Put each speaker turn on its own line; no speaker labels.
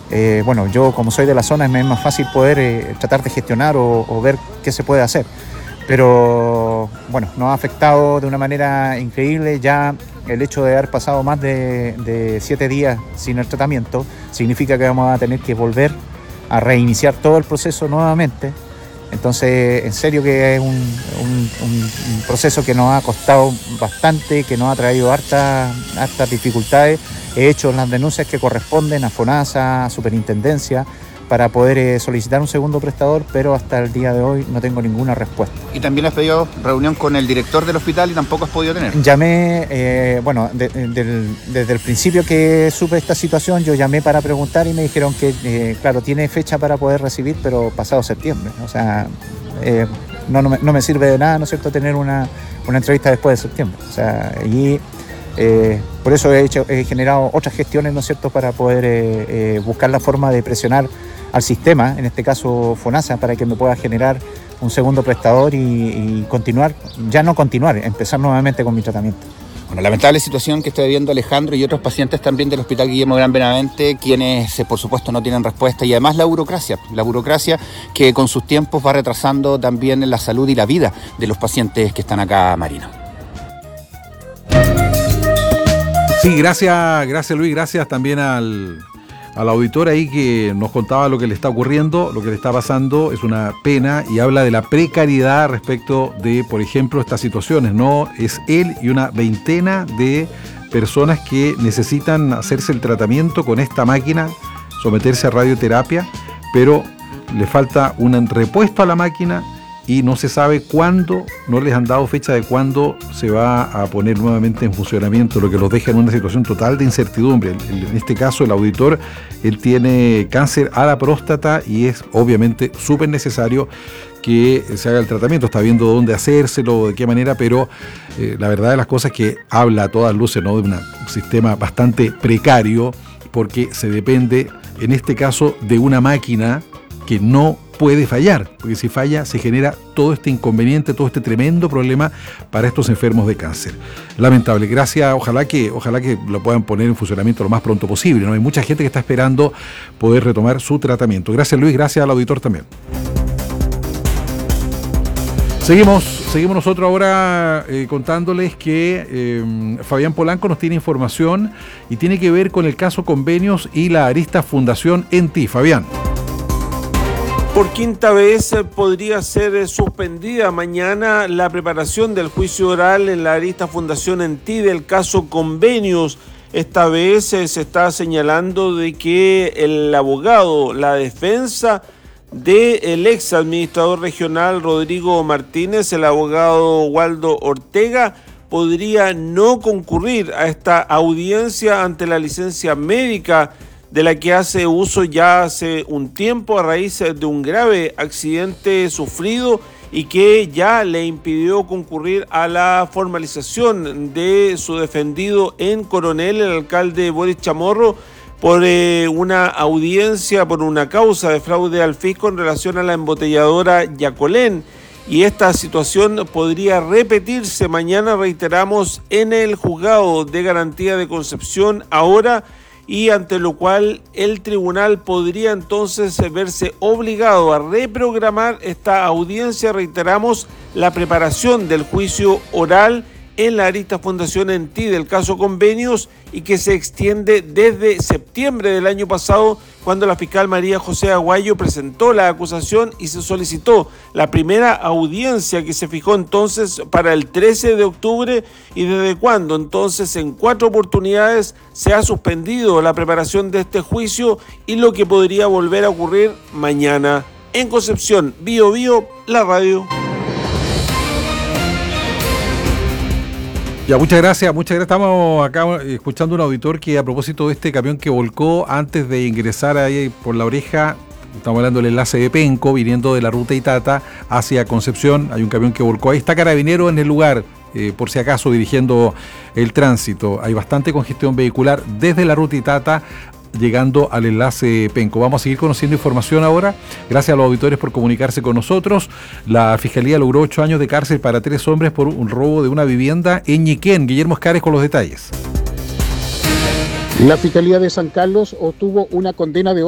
bueno, yo como soy de la zona me es más fácil poder tratar de gestionar o ver qué se puede hacer. Pero bueno, nos ha afectado de una manera increíble. Ya el hecho de haber pasado más de 7 días sin el tratamiento significa que vamos a tener que volver a reiniciar todo el proceso nuevamente. Entonces, en serio que es un proceso que nos ha costado bastante, que nos ha traído hartas dificultades. He hecho las denuncias que corresponden a FONASA, a Superintendencia, para poder solicitar un segundo prestador, pero hasta el día de hoy no tengo ninguna respuesta.
¿Y también has pedido reunión con el director del hospital y tampoco has podido tener?
Llamé, desde el principio que supe esta situación, yo llamé para preguntar y me dijeron que, claro, tiene fecha para poder recibir, pero pasado septiembre. O sea, no me sirve de nada, ¿no es cierto?, tener una entrevista después de septiembre. O sea, y por eso he generado otras gestiones, ¿no es cierto?, para poder buscar la forma de presionar al sistema, en este caso FONASA, para que me pueda generar un segundo prestador y empezar nuevamente con mi tratamiento.
Bueno, lamentable situación que está viviendo Alejandro y otros pacientes también del Hospital Guillermo Gran Benavente, quienes por supuesto no tienen respuesta, y además la burocracia que con sus tiempos va retrasando también la salud y la vida de los pacientes que están acá, Marino.
Sí, gracias Luis, gracias también al auditor ahí que nos contaba lo que le está ocurriendo, lo que le está pasando. Es una pena y habla de la precariedad respecto de, por ejemplo, estas situaciones, ¿no? Es él y una veintena de personas que necesitan hacerse el tratamiento con esta máquina, someterse a radioterapia, pero le falta un repuesto a la máquina y no se sabe cuándo, no les han dado fecha de cuándo se va a poner nuevamente en funcionamiento, lo que los deja en una situación total de incertidumbre. En este caso, el auditor, él tiene cáncer a la próstata y es obviamente súper necesario que se haga el tratamiento. Está viendo dónde hacérselo, de qué manera, pero la verdad de las cosas es que habla a todas luces, ¿no?, de un sistema bastante precario, porque se depende, en este caso, de una máquina que no puede fallar, porque si falla se genera todo este inconveniente, todo este tremendo problema para estos enfermos de cáncer. Lamentable. Gracias, ojalá que lo puedan poner en funcionamiento lo más pronto posible, ¿no? Hay mucha gente que está esperando poder retomar su tratamiento. Gracias Luis, gracias al auditor también. Seguimos nosotros ahora contándoles que Fabián Polanco nos tiene información y tiene que ver con el caso Convenios y la arista Fundación ENTI. Fabián.
Por quinta vez podría ser suspendida mañana la preparación del juicio oral en la arista Fundación ENTI del caso Convenios. Esta vez se está señalando de que el abogado, la defensa del ex administrador regional Rodrigo Martínez, el abogado Waldo Ortega, podría no concurrir a esta audiencia ante la licencia médica de la que hace uso ya hace un tiempo a raíz de un grave accidente sufrido y que ya le impidió concurrir a la formalización de su defendido en Coronel, el alcalde Boris Chamorro, por una audiencia, por una causa de fraude al fisco en relación a la embotelladora Yacolén. Y esta situación podría repetirse mañana, reiteramos, en el juzgado de garantía de Concepción ahora, y ante lo cual el tribunal podría entonces verse obligado a reprogramar esta audiencia, reiteramos, la preparación del juicio oral en la arista Fundación ENTI del caso Convenios, y que se extiende desde septiembre del año pasado, cuando la fiscal María José Aguayo presentó la acusación y se solicitó la primera audiencia, que se fijó entonces para el 13 de octubre, y desde cuando entonces en 4 oportunidades se ha suspendido la preparación de este juicio, y lo que podría volver a ocurrir mañana. En Concepción, Bío Bío, la radio.
Ya, muchas gracias. Estamos acá escuchando un auditor que, a propósito de este camión que volcó antes de ingresar ahí por La Oreja, estamos hablando del enlace de Penco, viniendo de la ruta Itata hacia Concepción, hay un camión que volcó ahí, está Carabinero en el lugar, por si acaso, dirigiendo el tránsito. Hay bastante congestión vehicular desde la ruta Itata llegando al enlace Penco. Vamos a seguir conociendo información ahora. Gracias a los auditores por comunicarse con nosotros. La Fiscalía logró 8 años de cárcel para 3 hombres por un robo de una vivienda en Ñiquén. Guillermo Escares con los detalles.
La Fiscalía de San Carlos obtuvo una condena de